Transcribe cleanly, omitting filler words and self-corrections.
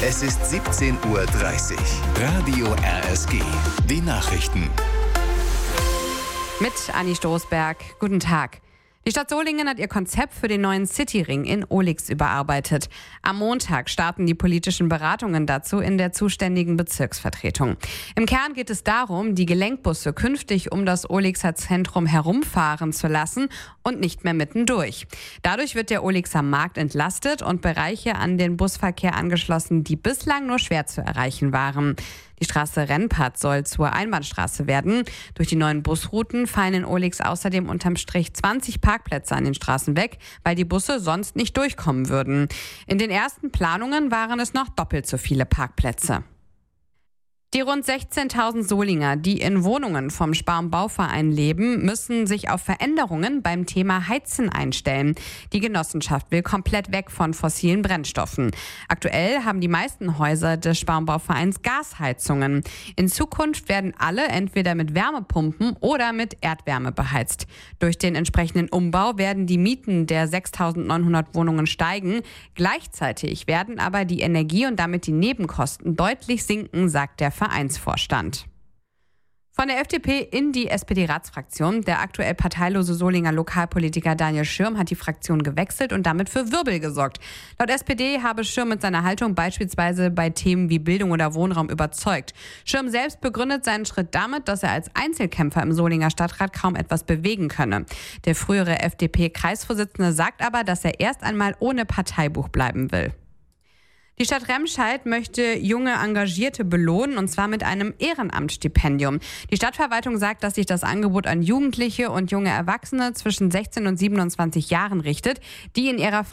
Es ist 17:30 Uhr. Radio RSG. Die Nachrichten. Mit Anni Stoßberg. Guten Tag. Die Stadt Solingen hat ihr Konzept für den neuen Cityring in Ohlix überarbeitet. Am Montag starten die politischen Beratungen dazu in der zuständigen Bezirksvertretung. Im Kern geht es darum, die Gelenkbusse künftig um das Ohlixer Zentrum herumfahren zu lassen und nicht mehr mittendurch. Dadurch wird der Ohlixer Markt entlastet und Bereiche an den Busverkehr angeschlossen, die bislang nur schwer zu erreichen waren. Die Straße Rennpad soll zur Einbahnstraße werden. Durch die neuen Busrouten fallen in Ohlix außerdem unterm Strich 20 Parkplätze an den Straßen weg, weil die Busse sonst nicht durchkommen würden. In den ersten Planungen waren es noch doppelt so viele Parkplätze. Die rund 16.000 Solinger, die in Wohnungen vom Spar- und Bauverein leben, müssen sich auf Veränderungen beim Thema Heizen einstellen. Die Genossenschaft will komplett weg von fossilen Brennstoffen. Aktuell haben die meisten Häuser des Spar- und Bauvereins Gasheizungen. In Zukunft werden alle entweder mit Wärmepumpen oder mit Erdwärme beheizt. Durch den entsprechenden Umbau werden die Mieten der 6.900 Wohnungen steigen. Gleichzeitig werden aber die Energie- und damit die Nebenkosten deutlich sinken, sagt der Vereinsvorstand. Von der FDP in die SPD-Ratsfraktion. Der aktuell parteilose Solinger Lokalpolitiker Daniel Schirm hat die Fraktion gewechselt und damit für Wirbel gesorgt. Laut SPD habe Schirm mit seiner Haltung beispielsweise bei Themen wie Bildung oder Wohnraum überzeugt. Schirm selbst begründet seinen Schritt damit, dass er als Einzelkämpfer im Solinger Stadtrat kaum etwas bewegen könne. Der frühere FDP-Kreisvorsitzende sagt aber, dass er erst einmal ohne Parteibuch bleiben will. Die Stadt Remscheid möchte junge Engagierte belohnen, und zwar mit einem Ehrenamtsstipendium. Die Stadtverwaltung sagt, dass sich das Angebot an Jugendliche und junge Erwachsene zwischen 16 und 27 Jahren richtet, die in ihrer